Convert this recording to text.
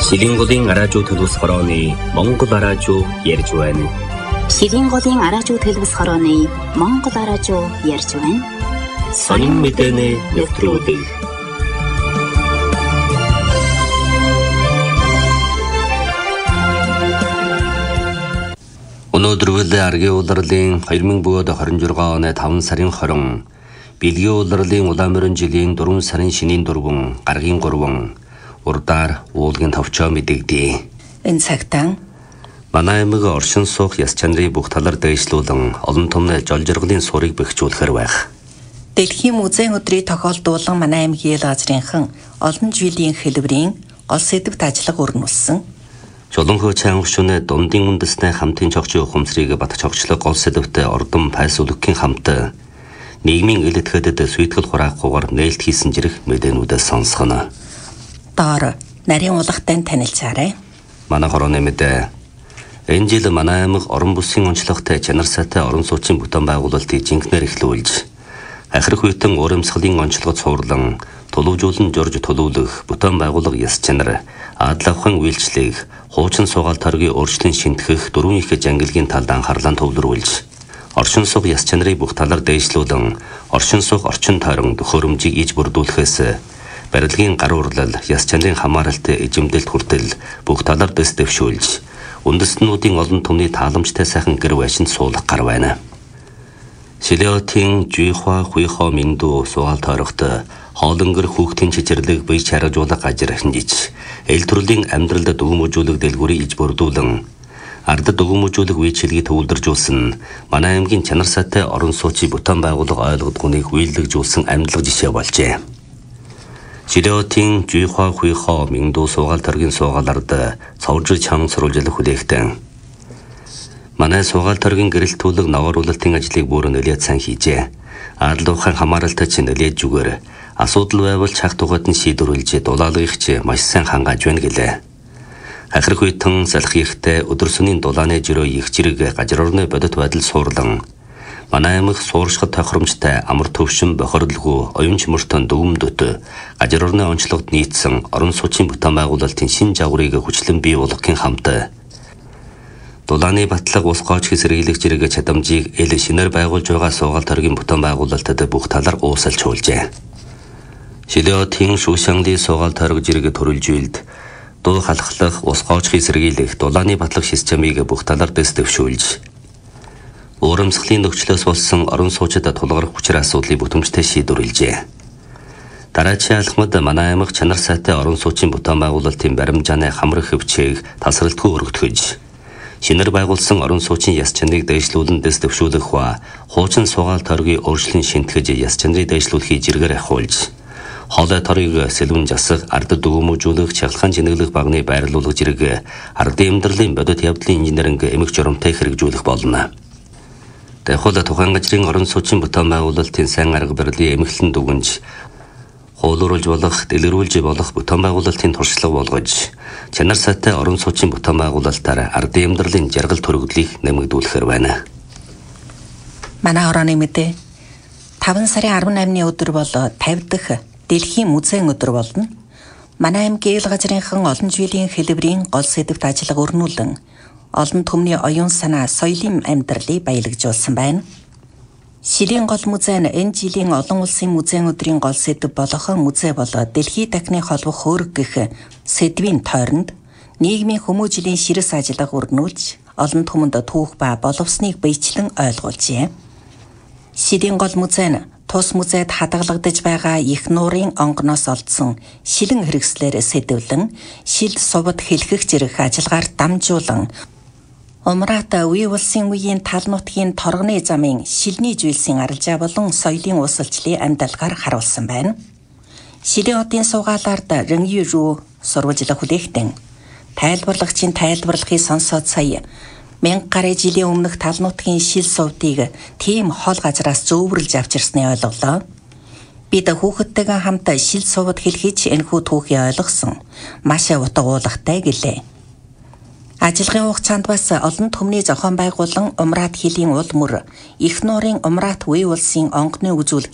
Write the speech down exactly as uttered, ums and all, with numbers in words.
Шилэн голын араажуу төлөвс хорооны Монгол араажуу ярьж байна. Шилэн голын араажуу төлөвс хорооны Монгол араажуу ярьж байна. Сонин мэдээний нэвтрүүлэг. Өнөөдөр аргийн улирлын хоёр мың двадцать sáu оны таван сарын хорин, бэлгийн улирлын улаан жилийн дөрвөн сарын шинийн дөрвөн, гаргийн гурван урдаар уулгийн товчоо мэдэгдээ. Энэ цагтаа манай аймаг оршин суух яс чанарыг бүх талаар дэвшлүүлэн олон томны жол жаргалын суурийг бэхжүүлэхэр байх. Дэлхийн музейн өдрийг тохиолдуулан манай аймгийн газрынхан олон жилийн хэлбэрийн гол сэдвт ажиллага өрнүүлсэн. Жолонхоо чанга шөнө дундын үндэснээ хамтын чогчийн ухамсарыг бат чогчлог гол сэдвтэ ордон пайс үлгхийн хамт нийгмийн элэтгэдэд сүйтгэл хураахгүйгээр нээлт хийсэн зэрэг мэдээнүүдээс сонсгоно. Доор нарийн улгатай танилцаарай. Манай хорооны мэдээ. Энэ жил манай аймаг орон бүсийн онцлогтой чанар сайтай орон сууцын бүтээн байгуулалтыг жинхнээр эхлүүлж, ахирах үеийн урамсгалын онцлогод суурлан, тулгуурлан жорж төлөвлөх бүтээн байгууллага яс чанар, аадлахын үйлчлэг, хуучин суугаал тойргийн өөрчлөлт шинтгэх дөрвөн их ангилалын талд анхаарлаа төвлөрүүлж, оршин суух яс чанарыг бүх талаар дэвшлүүлэн, оршин суух орчин тойрон төхөөрөмжийг иж бүрдүүлэхээс барилгын гар урлал, яс чанарын хамааралтай эзэмдэлт хүртэл бүх талаар дэс дэвшүүлж, үндэстнүүдийн олон түмний тааламжтай сайхан гэр байшинд суулгах гар байна. Шилэотын Жуйхва Хуйхо Минду суугаал тойрогт хоолонгөр хүүхдийн чичирлэг бие чаргажуулах ажир хинжиж, эл төрлийн амьдралд дүгнэмжүүлэх дэлгүүрийг иж бүрдүүлэн, ардад дүгнэмжүүлэх үйлчилгээг төвлөржүүлсэн манай аймгийн чанар сайтай орон сууцын бүтээн байгууллага ойлгодгоныг үйлдвэрлэжүүлсэн амьдлага жишээ болжээ. Шилэотын Жуйхва Хуйхо Минду суугаал тойргийн суугаалард цовж чам сурвалжлах хүлээгтэн. Манай суугаал тойргийн гэрэлтүүлэг навааруулалтын ажлыг бүр нөлөөд сан хийжээ. Адал ухаан хамааралтай чинь нөлөөд жүгээр асуудал байвал чах тухайд нь шийдвэрлэж дулаалгыгч маш сайн хангааж байна гэлээ. Ахирах үеийн салах ихтэй өдөр сүнийн дулааны жирөө их зэрэг гажир орны бодит байдал суурлан, манай аймаг сууршихад тохиромжтой амар төвшин бохирлгүй оюун чимэртэн дүгмдөт гажир орны онцлогод нийцсэн орон сууцын бүтээн байгуулалтын шин жагварыг хүчлэн бий болгохын хамт дулааны батлаг ус гоож хэсэргийлэх зэрэг чадамжийг эл шинээр байгуулж байгаа суугаал тойргийн бүтээн байгуулалтад бүх талаар уусалж хуулжээ. Шилэотын Шүүшанли суугаал тойрог зэрэг төрүүлж үйлд дуу халахлах ус гоож хэсэргийлэх дулааны батлаг системийг бүх талаар дэс дэвшүүлж, урамсгалын нөхцлөөс болсон орон суучид тулгарх хүчээр асуудлыг бүтэмжтэй шийдвэрлэжээ. Дараачийн алхмад манай аймаг чанар сайтай орон сууцын бүтээн байгуулалтын баримжааны хамрах хөвчийг тасралтгүй өргөтгөж, шинээр байгуулсан орон сууцын яс чанарыг дэвшлүүлэн дэс дэвшүүлэх ба хуучин суугаал тойргийн өөрчлөлт шинтгэж яс чанарыг дэвшлүүлэхийг зэргээр ахиулж, хоолой торыг сэлвэн засах, ардад дүгнэмжүүлэх, чахалгаан чинэглэх багны байрлуулах зэрэг ардын амьдралын бодит явдлын инженеринг эмх журамтай хэрэгжүүлэх болно. Тэхүүл тухайн газрын орон сууцын бүтээн байгуулалтын сайн арга барилын эмхлэн дүгнж, хуулууруулж болох, дэлгэрүүлж болох бүтээн байгуулалтын туршлага болгож, чанар сайтай орон сууцын бүтээн байгуулалтаар ардын амьдралын жаргал төрөгдлийг нэмэгдүүлэхээр байна. Манай хорооны мэдээ. таван сарын арван наймны өдөр бол тавьд дахь Дэлхийн музейн өдөр болно. Манай аймгийн эл газрынхан олон жилийн хэлбэрийн гол сэдвт ажиллага өрнүүлэн, олон түмний оюун санаа, соёлын амьдралыг баялагжуулсан байна. Шилийн гол музей нь энэ жилийн олон улсын музейн өдрийн гол сэдв болох музей болоод дэлхийн дахны холбох хөрөг гэх сэдвийн тойронд нийгмийн хүмүүжлийн ширээс ажиллага өрнүүлж, олон түмэнд түүх ба боловсныг биечлэн ойлгуулжээ. Шилийн гол музей нь тус музейд хадгалагдаж байгаа их нуурын онгоноос олдсон шилэн хэрэгслээр сэдвлэн, шил сувд хэлхэх зэрэг ажиллагаар дамжуулан, Умрат үе улсын үеийн тал нутгийн торгоны замын шилний зүйлсийн арилжаа болон соёлын уусалчлалын амьдалгаар харуулсан байна. Шилийн одын суугаалаард Рэнью рүү сурвалжлах хүлээгтэн, тайлбарлагчийн тайлбарлахыг сонсоод сая мянга гаруй жилийн өмнөх тал нутгийн шил сувдыг тийм хол газраас зөөвөрлж авчирсны ойлголоо. Бид хүүхэдтэйгээ хамт шил сувд хэлхийч энэхүү түүхийг ойлгосон маш утга уулгатай гэлээ. Ажиллагааны хугацаанд бас олон түмний зохион байгуулан Умрат хилийн уул мөр, их нуурын Умрат үе улсын онгоны үзүүлэг